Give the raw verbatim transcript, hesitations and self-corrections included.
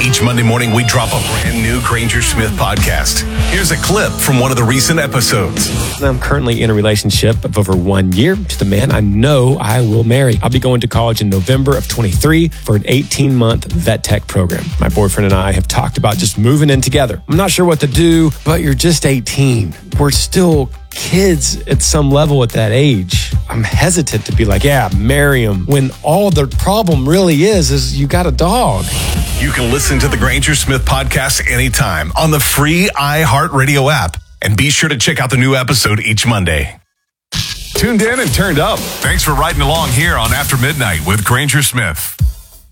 Each Monday morning, we drop a brand new Granger Smith podcast. Here's a clip from one of the recent episodes. I'm currently in a relationship of over one year to the man I know I will marry. I'll be going to college in November of twenty-three for an eighteen-month vet tech program. My boyfriend and I have talked about just moving in together. I'm not sure what to do, but you're just eighteen. We're still kids at some level at that age. I'm hesitant to be like, yeah, marry him, when all the problem really is, is you got a dog. You can listen to the Granger Smith podcast anytime on the free iHeartRadio app. And be sure to check out the new episode each Monday. Tuned in and turned up. Thanks for riding along here on After Midnight with Granger Smith.